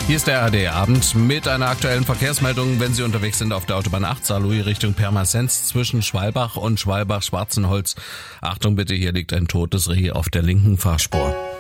Hier ist der ARD-Abend mit einer aktuellen Verkehrsmeldung. Wenn Sie unterwegs sind auf der Autobahn 8 Saarlouis Richtung Pirmasens zwischen Schwalbach und Schwalbach-Schwarzenholz. Achtung bitte, hier liegt ein totes Reh auf der linken Fahrspur.